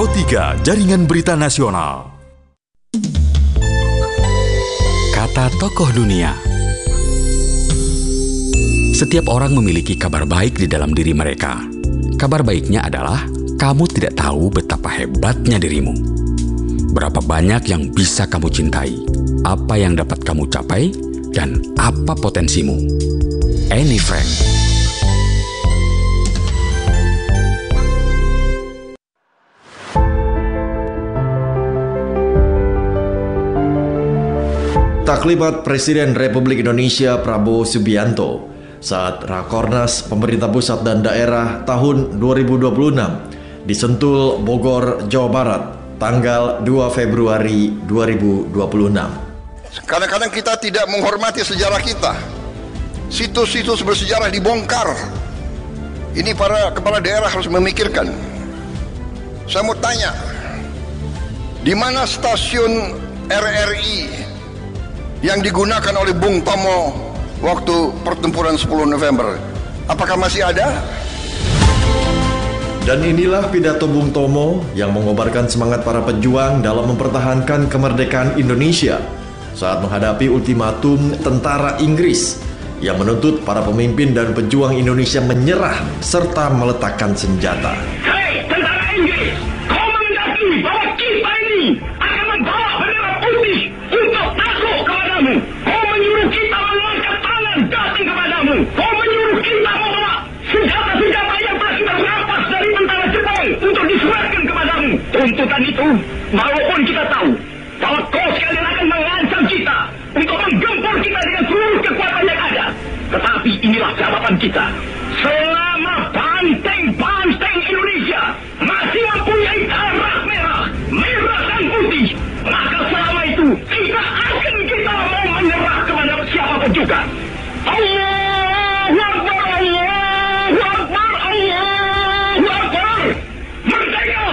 Pro 3 Jaringan Berita Nasional. Kata tokoh dunia. Setiap orang memiliki kabar baik di dalam diri mereka. Kabar baiknya adalah kamu tidak tahu betapa hebatnya dirimu. Berapa banyak yang bisa kamu cintai, apa yang dapat kamu capai, dan apa potensimu. Annie Frank. Taklimat Presiden Republik Indonesia Prabowo Subianto saat Rakornas Pemerintah Pusat dan Daerah tahun 2026 di Sentul, Bogor, Jawa Barat, tanggal 2 Februari 2026. Kadang-kadang kita tidak menghormati sejarah kita. Situs-situs bersejarah dibongkar. Ini para kepala daerah harus memikirkan. Saya mau tanya, di mana stasiun RRI yang digunakan oleh Bung Tomo waktu pertempuran 10 November? Apakah masih ada? Dan inilah pidato Bung Tomo yang mengobarkan semangat para pejuang dalam mempertahankan kemerdekaan Indonesia saat menghadapi ultimatum tentara Inggris yang menuntut para pemimpin dan pejuang Indonesia menyerah serta meletakkan senjata. Hei, tentara Inggris, kau mengendaki bahwa kita ini akan membawa bendera putih untuk takluk kepadamu. Kau menyuruh kita mengangkat tangan datang kepadamu. Kau menyuruh kita membawa senjata-senjata yang telah kita rampas dari tentara Jepang untuk diserahkan kepadamu. Tuntutan itu, walaupun kita tahu bahwa kau sekalian akan mengancam kita untuk menggempur kita dengan seluruh kekuatan yang ada. Tetapi inilah jawaban kita. Selama banteng-banteng Indonesia masih mempunyai darah merah, merah dan putih, maka selama itu tidak akan kita mau menyerah kepada siapapun juga. Allahu Akbar, Allahu Akbar, Allahu Akbar. Merdeka!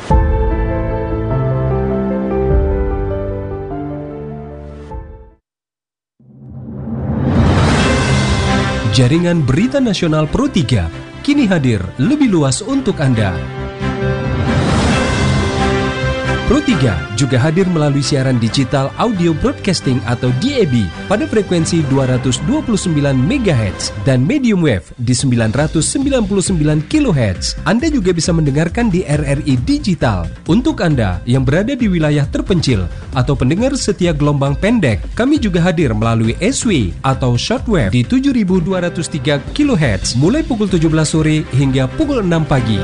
Jaringan Berita Nasional Pro 3 kini hadir lebih luas untuk Anda. Pro 3 juga hadir melalui siaran digital audio broadcasting atau DAB pada frekuensi 229 MHz dan medium wave di 999 kHz. Anda juga bisa mendengarkan di RRI Digital. Untuk Anda yang berada di wilayah terpencil atau pendengar setia gelombang pendek, kami juga hadir melalui SW atau shortwave di 7203 kHz mulai pukul 17 sore hingga pukul 6 pagi.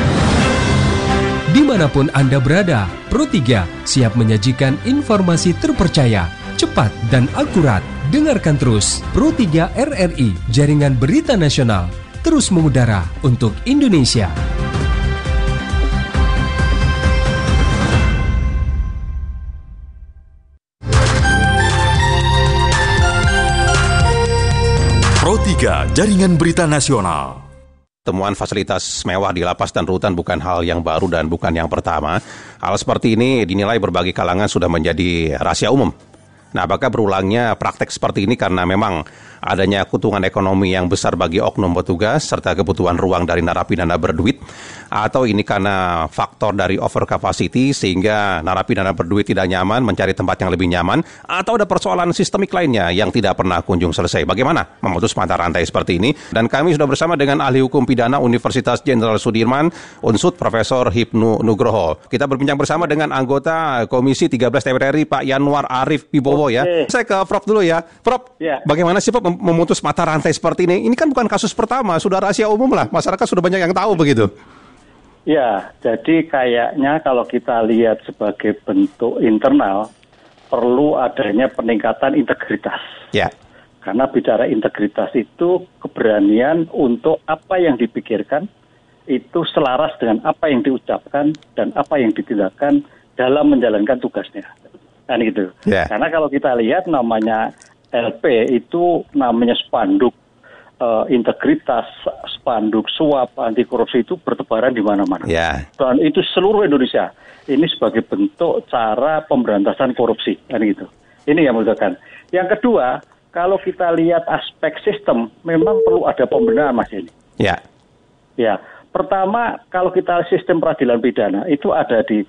Dimanapun Anda berada, Pro 3 siap menyajikan informasi terpercaya, cepat dan akurat. Dengarkan terus Pro 3 RRI, Jaringan Berita Nasional, terus mengudara untuk Indonesia. Pro 3 Jaringan Berita Nasional. Temuan fasilitas mewah di lapas dan rutan bukan hal yang baru dan bukan yang pertama. Hal seperti ini dinilai berbagai kalangan sudah menjadi rahasia umum. Nah, apakah berulangnya praktek seperti ini karena memang adanya keuntungan ekonomi yang besar bagi oknum petugas serta kebutuhan ruang dari narapidana berduit, atau ini karena faktor dari over capacity sehingga narapidana berduit tidak nyaman mencari tempat yang lebih nyaman, atau ada persoalan sistemik lainnya yang tidak pernah kunjung selesai? Bagaimana memutus mata rantai seperti ini? Dan kami sudah bersama dengan ahli hukum pidana Universitas Jenderal Sudirman, Unsud, Profesor Hipnu Nugroho. Kita berbincang bersama dengan anggota Komisi 13 DPR RI Pak Yanwar Arif Wibowo ya. Saya ke Prof dulu ya. Prof, bagaimana sih Prof memutus mata rantai seperti ini? Ini kan bukan kasus pertama, sudah rahasia umum lah. Masyarakat sudah banyak yang tahu begitu. Ya, jadi kayaknya kalau kita lihat sebagai bentuk internal, perlu adanya peningkatan integritas. Ya. Karena bicara integritas itu keberanian untuk apa yang dipikirkan, itu selaras dengan apa yang diucapkan dan apa yang ditindakkan dalam menjalankan tugasnya. Kan gitu. Ya. Karena kalau kita lihat namanya LP itu namanya spanduk integritas, spanduk suap, anti korupsi itu bertebaran di mana-mana. Yeah. Dan itu seluruh Indonesia. Ini sebagai bentuk cara pemberantasan korupsi, kan gitu. Ini yang membedakan. Yang kedua, kalau kita lihat aspek sistem, memang perlu ada pembenahan, Mas ini. Ya. Ya, Pertama, kalau kita sistem peradilan pidana itu ada di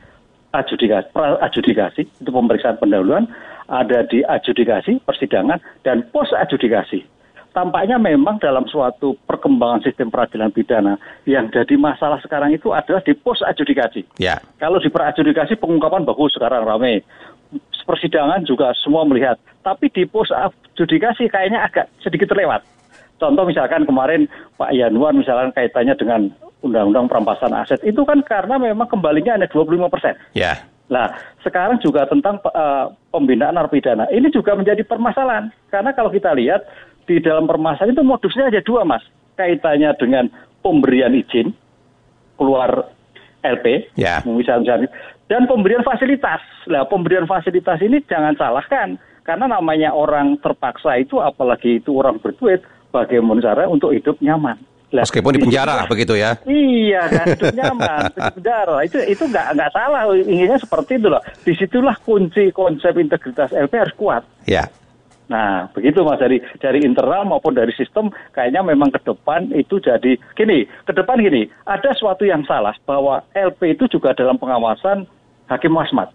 adjudikasi, itu pemeriksaan pendahuluan, ada di adjudikasi, persidangan, dan pos adjudikasi. Tampaknya memang dalam suatu perkembangan sistem peradilan pidana yang jadi masalah sekarang itu adalah di pos adjudikasi. Ya. Kalau di peradjudikasi pengungkapan bagus, sekarang ramai. Persidangan juga semua melihat. Tapi di pos adjudikasi kayaknya agak sedikit terlewat. Contoh misalkan kemarin Pak Yanuar misalkan kaitannya dengan undang-undang perampasan aset, itu kan karena memang kembalinya hanya 25%. Ya. Nah, sekarang juga tentang pembinaan narapidana. Ini juga menjadi permasalahan. Karena kalau kita lihat, di dalam permasalahan itu modusnya ada 2, Mas. Kaitannya dengan pemberian izin, keluar LP, misalnya, dan pemberian fasilitas. Nah, pemberian fasilitas ini jangan salahkan. Karena namanya orang terpaksa itu, apalagi itu orang berduit, bagaimana cara untuk hidup nyaman. Lah, meskipun di penjara begitu ya? Iya kan, hidup nyaman di penjara. Itu nggak salah, inginnya seperti itu loh. Disitulah kunci konsep integritas LP harus kuat. Ya. Nah, begitu Mas, dari internal maupun dari sistem, kayaknya memang ke depan itu jadi gini, ada suatu yang salah bahwa LP itu juga dalam pengawasan hakim wasmat.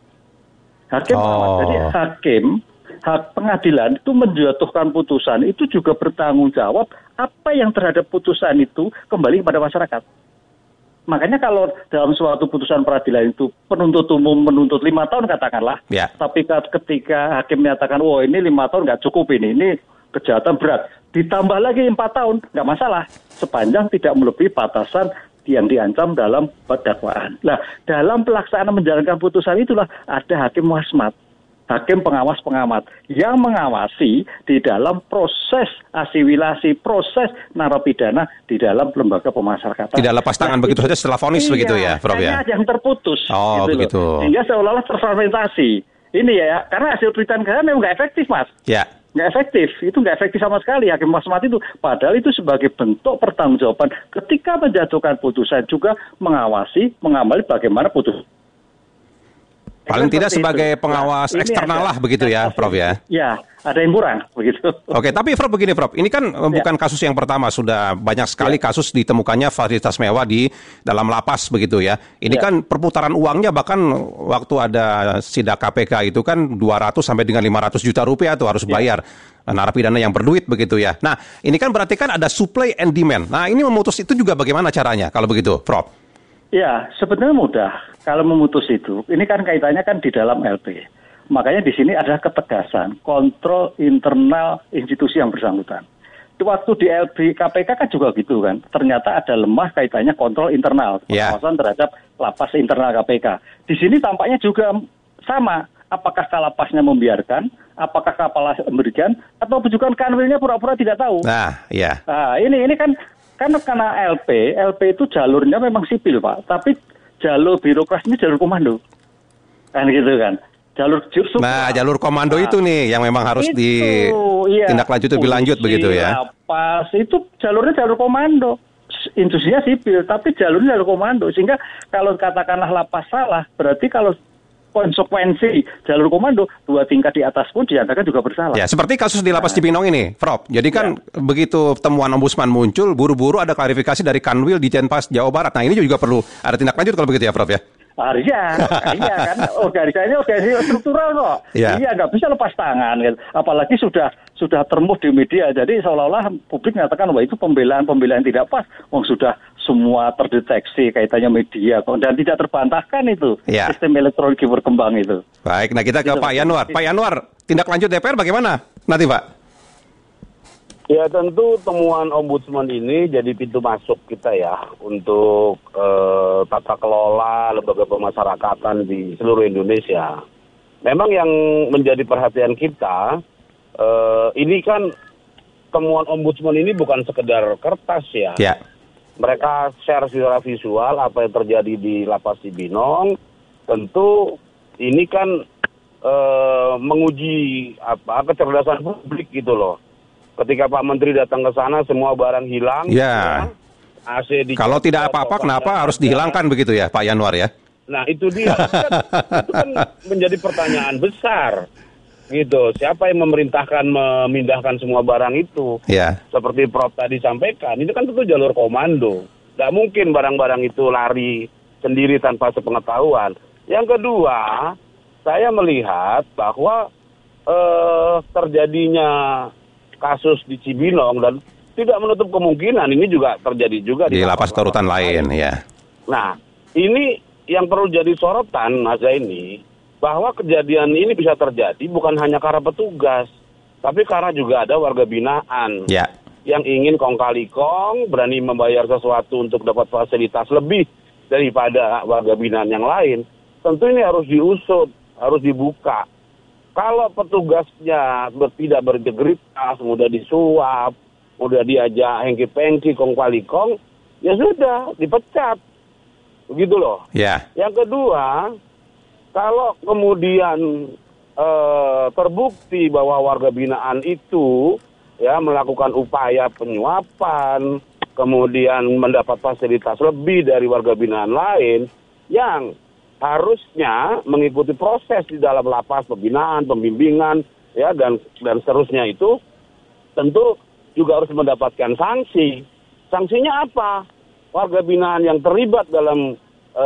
Jadi pengadilan itu menjatuhkan putusan itu juga bertanggung jawab apa yang terhadap putusan itu kembali kepada masyarakat. Makanya kalau dalam suatu putusan peradilan itu penuntut umum menuntut 5 tahun katakanlah, tapi ketika hakim menyatakan, ini 5 tahun nggak cukup ini kejahatan berat, ditambah lagi 4 tahun, nggak masalah, sepanjang tidak melebihi batasan yang diancam dalam dakwaan. Nah, dalam pelaksanaan menjalankan putusan itulah ada hakim wasmat, hakim pengawas-pengamat yang mengawasi di dalam proses asimilasi, proses narapidana di dalam lembaga pemasyarakatan. Tidak lepas tangan begitu saja setelah vonis begitu ya, Prof ya? Yang terputus. Begitu. Sehingga seolah-olah terfragmentasi. Ini ya, karena hasil penelitian kalian memang nggak efektif, Mas. Ya. Nggak efektif, itu nggak efektif sama sekali hakim wasmat itu. Padahal itu sebagai bentuk pertanggungjawaban ketika menjatuhkan putusan juga mengawasi, mengamali bagaimana putusan. Paling tidak sebagai pengawas eksternal lah begitu ya, Prof ya? Ya, ada yang kurang begitu. Oke, tapi Prof begini Prof, ini kan bukan kasus yang pertama, sudah banyak sekali kasus ditemukannya fasilitas mewah di dalam lapas begitu ya. Ini kan perputaran uangnya bahkan waktu ada sidak KPK itu kan 200 sampai dengan 500 juta rupiah tuh harus bayar. Narapidana yang berduit begitu ya. Nah, ini kan berarti kan ada supply and demand. Nah, ini memutus itu juga bagaimana caranya kalau begitu, Prof? Ya, sebenarnya mudah. Kalau memutus itu, ini kan kaitannya kan di dalam LP. Makanya di sini ada ketegasan, kontrol internal institusi yang bersangkutan. Waktu di LP KPK kan juga gitu kan. Ternyata ada lemah kaitannya kontrol internal, pengawasan terhadap lapas internal KPK. Di sini tampaknya juga sama. Apakah kalapasnya membiarkan, apakah Kapolres memberikan, atau bujukan kanwilnya pura-pura tidak tahu. Nah, ini kan karena LP itu jalurnya memang sipil, Pak. Tapi jalur birokrasi ini jalur komando. Kan gitu kan. Jalur komando itu nih yang memang harus ditindaklanjuti lebih lanjut begitu ya. Pas itu jalurnya jalur komando. Institusinya sipil, tapi jalurnya jalur komando. Sehingga kalau katakanlah lapas salah, berarti kalau konsekuensi jalur komando 2 tingkat di atas pun dinyatakan juga bersalah. Ya, seperti kasus di lapas Cibinong ini, Prof. Jadi kan begitu temuan ombudsman muncul, buru-buru ada klarifikasi dari Kanwil di Jenpas Jawa Barat. Nah, ini juga perlu ada tindak lanjut kalau begitu ya, Prof ya? Harusnya, iya kan, organisasi struktural kok. Iya, nggak bisa lepas tangan. Gitu. Apalagi sudah termus di media. Jadi seolah-olah publik mengatakan, wah itu pembelaan tidak pas. Sudah semua terdeteksi kaitannya media kok. Dan tidak terbantahkan itu. Sistem elektronik berkembang itu. Baik, nah kita ke Pak Yanuar. Pak Yanuar, tindak lanjut DPR bagaimana nanti, Pak? Ya tentu temuan ombudsman ini jadi pintu masuk kita ya untuk tata kelola lembaga pemasyarakatan di seluruh Indonesia. Memang yang menjadi perhatian kita, ini kan temuan ombudsman ini bukan sekedar kertas ya. Mereka share secara visual apa yang terjadi di lapas Cibinong. Tentu ini kan menguji kecerdasan publik gitu loh. Ketika Pak Menteri datang ke sana, semua barang hilang. AC kalau tidak apa-apa, kenapa harus dihilangkan begitu ya, Pak Yanuar ya? Nah, itu dia. Itu kan menjadi pertanyaan besar. Gitu. Siapa yang memerintahkan memindahkan semua barang itu? Seperti Prof tadi sampaikan, itu kan tentu jalur komando. Nggak mungkin barang-barang itu lari sendiri tanpa sepengetahuan. Yang kedua, saya melihat bahwa terjadinya kasus di Cibinong dan tidak menutup kemungkinan ini juga terjadi juga di lapas rutan lain, ya. Nah, ini yang perlu jadi sorotan, Mas Zaini, bahwa kejadian ini bisa terjadi bukan hanya karena petugas, tapi karena juga ada warga binaan yang ingin kong kali kong, berani membayar sesuatu untuk dapat fasilitas lebih daripada warga binaan yang lain. Tentu ini harus diusut, harus dibuka. Kalau petugasnya tidak berintegritas, mudah disuap, mudah diajak hengki-pengki, kong kali kong, ya sudah, dipecat. Begitu loh. Yang kedua, kalau kemudian terbukti bahwa warga binaan itu ya melakukan upaya penyuapan, kemudian mendapat fasilitas lebih dari warga binaan lain yang harusnya mengikuti proses di dalam lapas, pembinaan, pembimbingan, ya dan seterusnya, itu tentu juga harus mendapatkan sanksi. Sanksinya apa? Warga binaan yang terlibat dalam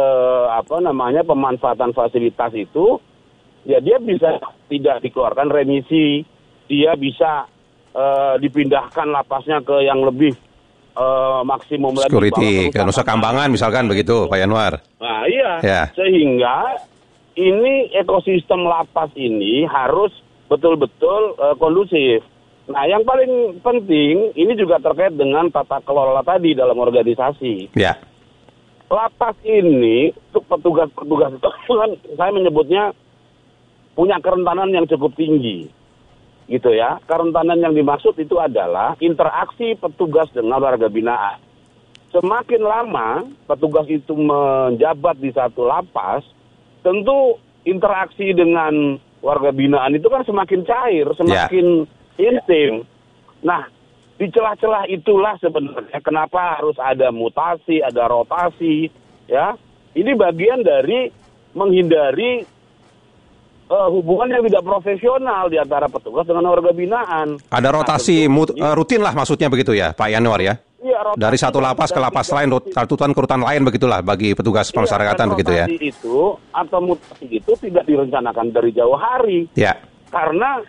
pemanfaatan fasilitas itu, ya dia bisa tidak dikeluarkan remisi, dia bisa dipindahkan lapasnya ke yang lebih maksimum lagi. Security, ke Nusa Kambangan misalkan begitu, Pak Yanwar. Nah iya, sehingga ini ekosistem lapas ini harus betul-betul kondusif. Nah yang paling penting, ini juga terkait dengan tata kelola tadi dalam organisasi. Lapas ini, untuk petugas-petugas itu kan saya menyebutnya punya kerentanan yang cukup tinggi. Gitu ya, kerentanan yang dimaksud itu adalah interaksi petugas dengan warga binaan. Semakin lama petugas itu menjabat di satu lapas, tentu interaksi dengan warga binaan itu kan semakin cair, semakin intim. Nah, di celah-celah itulah sebenarnya kenapa harus ada mutasi, ada rotasi, ya. Ini bagian dari menghindari hubungan yang tidak profesional di antara petugas dengan warga binaan. Ada rotasi rutin lah maksudnya begitu ya, Pak Yanwar ya? Iya, dari satu lapas ke lapas lain, rutan ke rutan lain begitulah bagi petugas pemasyarakatan begitu ya? Rotasi itu atau mutasi itu tidak direncanakan dari jauh hari. Karena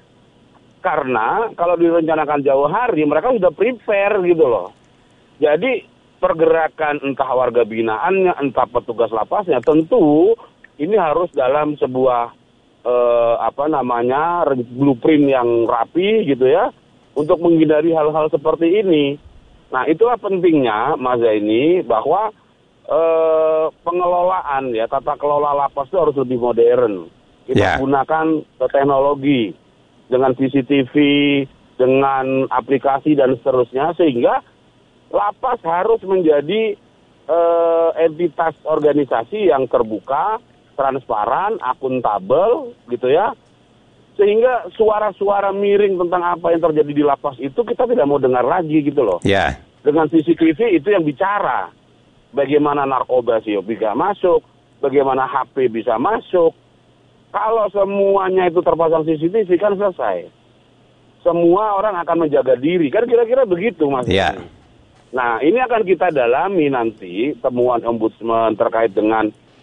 kalau direncanakan jauh hari, mereka sudah prepare gitu loh. Jadi pergerakan entah warga binaannya, entah petugas lapasnya, tentu ini harus dalam sebuah blueprint yang rapi gitu ya, untuk menghindari hal-hal seperti ini. Nah itulah pentingnya Mas Zaini bahwa pengelolaan ya, tata kelola lapas itu harus lebih modern. Kita gunakan teknologi dengan CCTV, dengan aplikasi dan seterusnya, sehingga lapas harus menjadi entitas organisasi yang terbuka, transparan, akuntabel, gitu ya. Sehingga suara-suara miring tentang apa yang terjadi di lapas itu kita tidak mau dengar lagi gitu loh. Dengan CCTV itu yang bicara. Bagaimana narkoba bisa masuk, bagaimana HP bisa masuk. Kalau semuanya itu terpasang CCTV kan selesai. Semua orang akan menjaga diri. Kan kira-kira begitu Mas. Nah ini akan kita dalami nanti temuan ombudsman terkait dengan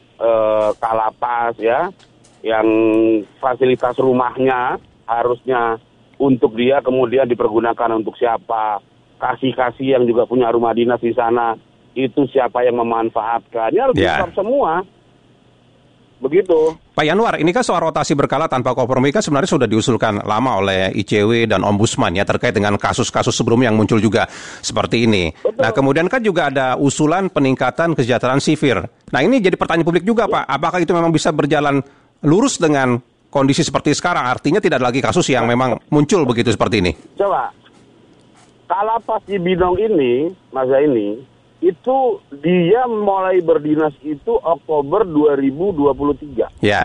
Kalapas ya, yang fasilitas rumahnya harusnya untuk dia kemudian dipergunakan untuk siapa, kasih-kasih yang juga punya rumah dinas di sana itu siapa yang memanfaatkan, ini harus diungkap semua. Begitu. Pak Yanwar, ini kan soal rotasi berkala tanpa kompromi kan sebenarnya sudah diusulkan lama oleh ICW dan Ombudsman ya, terkait dengan kasus-kasus sebelumnya yang muncul juga seperti ini. Nah kemudian kan juga ada usulan peningkatan kesejahteraan sipir. Nah ini jadi pertanyaan publik juga Pak, apakah itu memang bisa berjalan lurus dengan kondisi seperti sekarang? Artinya tidak ada lagi kasus yang memang muncul begitu seperti ini. Coba, Kalapas Cibinong ini, Mas Zaini, itu dia mulai berdinas itu Oktober 2023. 3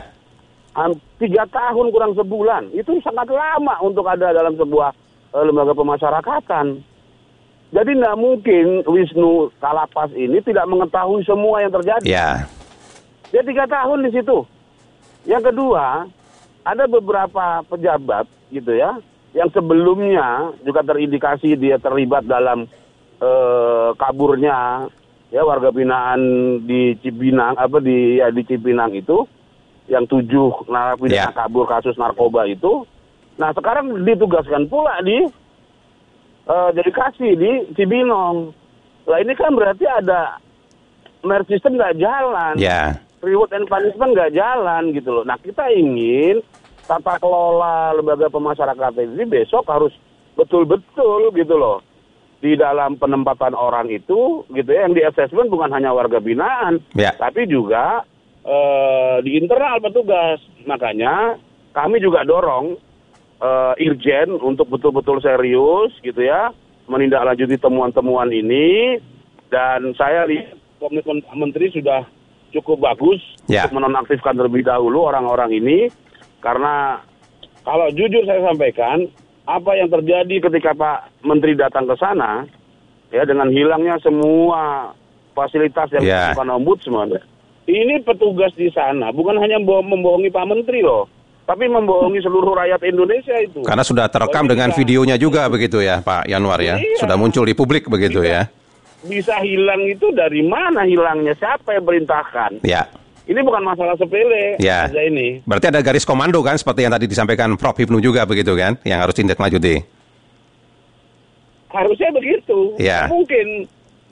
tahun kurang sebulan. Itu sangat lama untuk ada dalam sebuah lembaga pemasyarakatan. Jadi tidak mungkin Wisnu Kalapas ini tidak mengetahui semua yang terjadi. Dia 3 tahun di situ. Yang kedua, ada beberapa pejabat gitu ya, yang sebelumnya juga terindikasi dia terlibat dalam kaburnya ya warga binaan di Cipinang di Cipinang itu yang 7 narapidana kabur kasus narkoba itu. Nah sekarang ditugaskan pula di dedikasi di Cibinong. Lah ini kan berarti ada merit system nggak jalan, reward and punishment nggak jalan gitu loh. Nah kita ingin tata kelola lembaga pemasyarakatan ini besok harus betul-betul gitu loh di dalam penempatan orang itu gitu ya, yang di assessment bukan hanya warga binaan, tapi juga di internal petugas. Makanya kami juga dorong Irjen untuk betul-betul serius gitu ya menindaklanjuti temuan-temuan ini, dan saya lihat komitmen Pak Menteri sudah cukup bagus untuk menonaktifkan terlebih dahulu orang-orang ini, karena kalau jujur saya sampaikan apa yang terjadi ketika Pak Menteri datang ke sana ya dengan hilangnya semua fasilitas yang dilakukan Ombudsman. Ini petugas di sana bukan hanya membohongi Pak Menteri loh, tapi membohongi seluruh rakyat Indonesia itu. Karena sudah terekam dengan videonya juga begitu ya Pak Yanwar ya. Sudah muncul di publik begitu ya. Bisa hilang itu dari mana hilangnya? Siapa yang perintahkan? Ini bukan masalah sepele aja ini. Berarti ada garis komando kan seperti yang tadi disampaikan Prof. Hipnu juga begitu kan, yang harus ditindaklanjuti. Harusnya begitu. Mungkin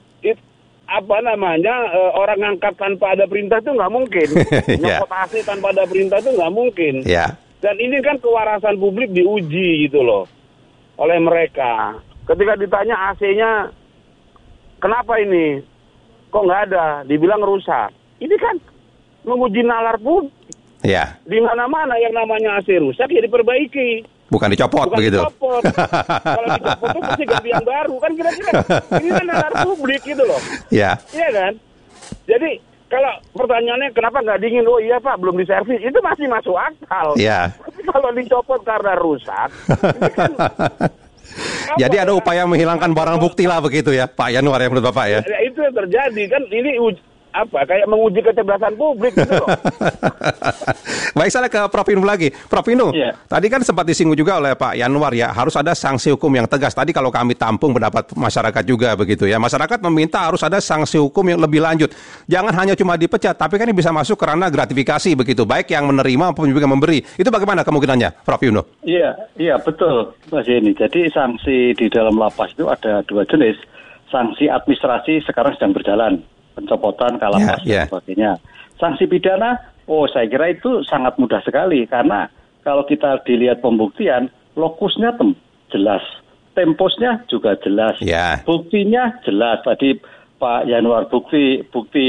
orang ngangkat tanpa ada perintah itu nggak mungkin. Nyopot AC tanpa ada perintah itu nggak mungkin. Dan ini kan kewarasan publik diuji gitu loh oleh mereka. Ketika ditanya AC-nya kenapa ini kok nggak ada, dibilang rusak. Ini kan menguji nalar publik. Di mana-mana yang namanya AC rusak ya diperbaiki. Bukan dicopot begitu. Dicopot. Kalau dicopot itu pasti ganti yang baru kan, kira-kira ini kan nalar publik gitu loh. Iya kan. Jadi kalau pertanyaannya kenapa nggak dingin? Oh iya Pak, belum diservis. Itu masih masuk akal. Tapi kalau dicopot karena rusak, ini kan jadi ada upaya menghilangkan barang bukti lah begitu ya Pak Yanwar ya menurut Bapak ya. Itu yang terjadi kan, ini kayak menguji kecerdasan publik gitu loh. Baik, saya ke Prof. Hipnu lagi. Prof. Hipnu, tadi kan sempat disinggung juga oleh Pak Yanwar ya, harus ada sanksi hukum yang tegas. Tadi kalau kami tampung pendapat masyarakat juga begitu ya. Masyarakat meminta harus ada sanksi hukum yang lebih lanjut. Jangan hanya cuma dipecat, tapi kan ini bisa masuk karena gratifikasi begitu, baik yang menerima maupun juga memberi. Itu bagaimana kemungkinannya, Prof. Hipnu? Iya betul Mas Yeni. Jadi sanksi di dalam lapas itu ada 2 jenis. Sanksi administrasi sekarang sedang berjalan, pencopotan, kalapas dan sebagainya. Sanksi pidana, saya kira itu sangat mudah sekali, karena kalau kita dilihat pembuktian, lokusnya jelas, temposnya juga jelas, buktinya jelas. Tadi Pak Yanwar, bukti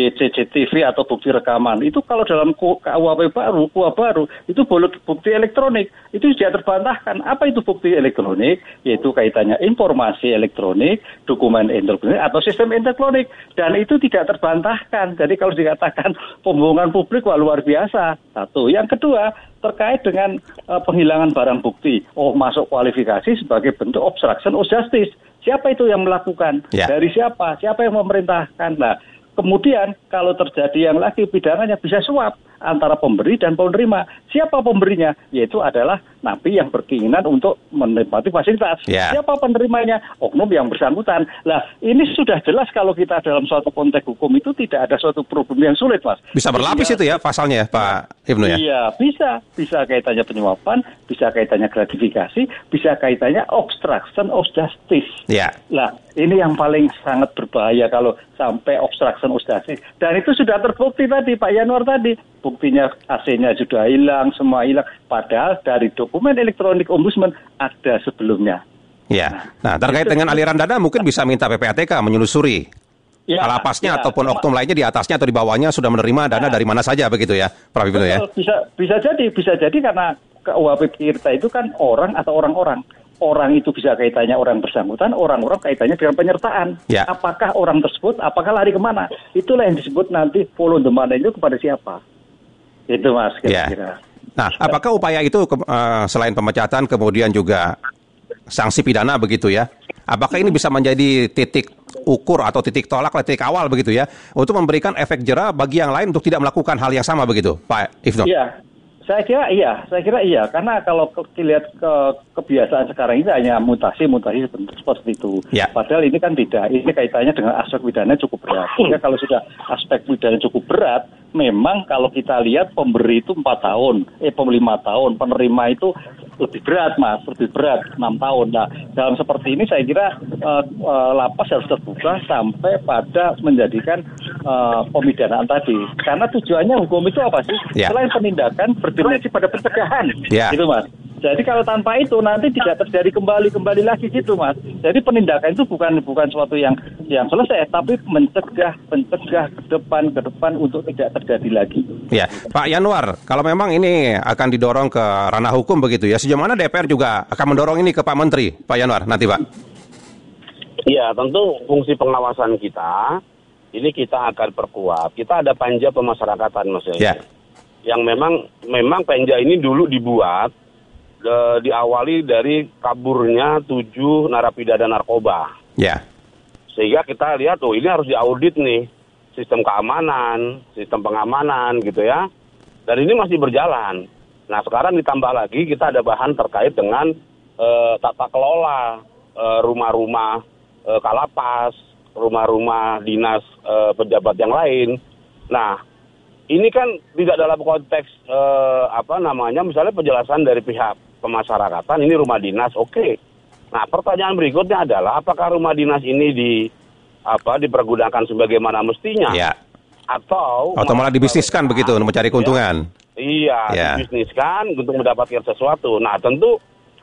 CCTV atau bukti rekaman itu kalau dalam KUHP baru itu bukti elektronik, itu tidak terbantahkan. Apa itu bukti elektronik? Yaitu kaitannya informasi elektronik, dokumen elektronik atau sistem elektronik, dan itu tidak terbantahkan. Jadi kalau dikatakan pembohongan publik luar biasa. Satu. Yang kedua, terkait dengan penghilangan barang bukti. Masuk kualifikasi sebagai bentuk obstruction of justice. Siapa itu yang melakukan? Dari siapa? Siapa yang memerintahkan? Nah, kemudian kalau terjadi yang lagi pidananya bisa suap antara pemberi dan penerima. Siapa pemberinya? Yaitu adalah napi yang berkeinginan untuk menikmati fasilitas. Siapa penerimanya? Oknum yang bersangkutan. Nah, ini sudah jelas kalau kita dalam suatu konteks hukum itu tidak ada suatu problem yang sulit, Mas. Bisa berlapis itu ya pasalnya, Pak Hipnu ya? Iya, bisa. Bisa kaitannya penyuapan, bisa kaitannya gratifikasi, bisa kaitannya obstruction of justice. Nah, ini yang paling sangat berbahaya kalau sampai obstruction of justice. Dan itu sudah terbukti tadi, Pak Yanwar tadi. Buktinya AC-nya sudah hilang, semua hilang. Padahal dari dokumen elektronik Ombudsman ada sebelumnya. Nah, terkait dengan aliran dana mungkin bisa minta PPATK menyelesuri. Kalapasnya ataupun oknum lainnya di atasnya atau di bawahnya sudah menerima dana dari mana saja begitu ya, Prof. Hipnu ya? Bisa jadi karena KUHP kita itu kan orang atau orang-orang. Orang itu bisa kaitannya orang bersangkutan, orang-orang kaitannya dengan penyertaan. Apakah orang tersebut, apakah lari kemana? Itulah yang disebut nanti follow the money itu kepada siapa. Itu Mas kira-kira. Nah, apakah upaya itu selain pemecatan kemudian juga sanksi pidana begitu ya? Apakah ini bisa menjadi titik ukur atau titik tolak, titik awal begitu ya, untuk memberikan efek jera bagi yang lain untuk tidak melakukan hal yang sama begitu, Pak Hipnu? Iya, Saya kira iya, karena kalau dilihat kebiasaan sekarang ini hanya mutasi seperti itu. Ya. Padahal ini kan tidak, ini kaitannya dengan aspek pidana cukup berat. Sehingga kalau sudah aspek pidana cukup berat, memang kalau kita lihat pemberi itu 5 tahun, penerima itu lebih berat, Mas, lebih berat 6 tahun. Nah, dalam seperti ini saya kira lapas harus terbuka sampai pada menjadikan pemidanaan tadi. Karena tujuannya hukum itu apa sih? Ya. Selain penindakan, berdimensi pada pencegahan, Ya. gitu, Mas. Jadi kalau tanpa itu nanti tidak terjadi kembali lagi gitu, Mas. Jadi penindakan itu bukan suatu yang selesai, tapi mencegah ke depan untuk tidak terjadi lagi. Ya, Pak Yanwar, kalau memang ini akan didorong ke ranah hukum begitu ya, sejauh mana DPR juga akan mendorong ini ke Pak Menteri, Pak Yanwar, nanti Pak? Iya, tentu fungsi pengawasan kita, ini kita akan perkuat. Kita ada panja pemasyarakatan, Mas. Ya. Yang memang panja ini dulu dibuat, diawali dari kaburnya 7 narapidana narkoba. Ya. Sehingga kita lihat, ini harus diaudit nih, sistem keamanan, sistem pengamanan gitu ya. Dan ini masih berjalan. Nah sekarang ditambah lagi kita ada bahan terkait dengan tata kelola rumah-rumah kalapas, rumah-rumah dinas pejabat yang lain. Nah ini kan tidak dalam konteks misalnya penjelasan dari pihak pemasyarakatan, ini rumah dinas, oke. Nah, pertanyaan berikutnya adalah apakah rumah dinas ini dipergunakan sebagaimana mestinya? Ya. Atau malah dibisniskan begitu untuk mencari keuntungan. Iya, Ya. dibisniskan untuk mendapatkan sesuatu. Nah, tentu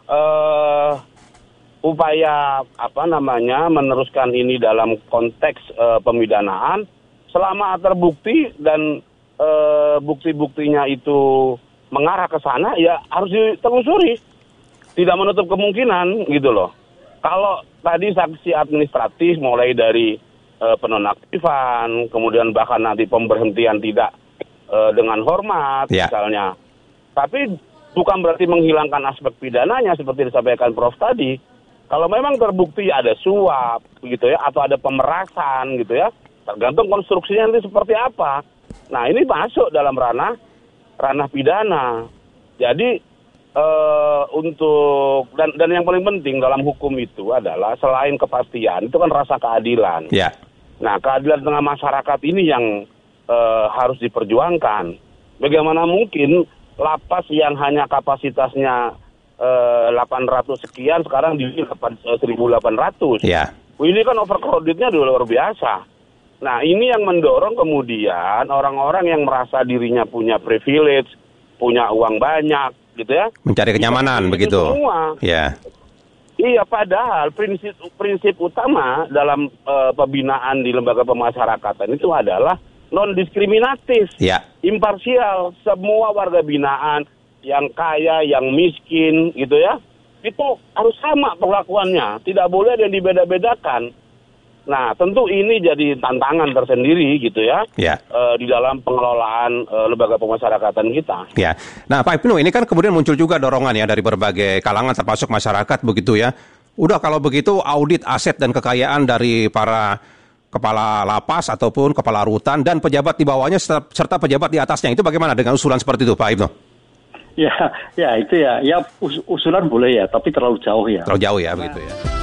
upaya meneruskan ini dalam konteks pemidanaan selama terbukti dan bukti-buktinya itu mengarah ke sana, ya harus ditelusuri. Tidak menutup kemungkinan gitu loh. Kalau tadi sanksi administratif mulai dari penonaktifan, kemudian bahkan nanti pemberhentian tidak dengan hormat misalnya. Tapi bukan berarti menghilangkan aspek pidananya seperti disampaikan Prof tadi. Kalau memang terbukti ada suap gitu ya, atau ada pemerasan gitu ya, tergantung konstruksinya nanti seperti apa. Nah ini masuk dalam ranah pidana. Jadi untuk dan yang paling penting dalam hukum itu adalah selain kepastian itu kan rasa keadilan. Ya. Nah keadilan tengah masyarakat ini yang harus diperjuangkan. Bagaimana mungkin lapas yang hanya kapasitasnya 800 sekian sekarang di 1.800. Ya. Ini kan overcrowded-nya luar biasa. Nah ini yang mendorong kemudian orang-orang yang merasa dirinya punya privilege, punya uang banyak gitu ya. Mencari kenyamanan begitu. Semua. Ya. Iya, padahal prinsip utama dalam pembinaan di lembaga pemasyarakatan itu adalah non-diskriminatif, Ya. imparsial. Semua warga binaan yang kaya, yang miskin gitu ya, itu harus sama perlakuannya. Tidak boleh ada yang dibeda-bedakan. Nah, tentu ini jadi tantangan tersendiri gitu ya, di dalam pengelolaan lembaga pemasyarakatan kita. Ya. Nah, Pak Ibnu, ini kan kemudian muncul juga dorongan ya dari berbagai kalangan termasuk masyarakat begitu ya. Udah kalau begitu audit aset dan kekayaan dari para kepala lapas ataupun kepala rutan dan pejabat di bawahnya serta pejabat di atasnya. Itu bagaimana dengan usulan seperti itu, Pak Ibnu? Ya itu ya usulan boleh ya, tapi terlalu jauh ya. Terlalu jauh ya, begitu ya.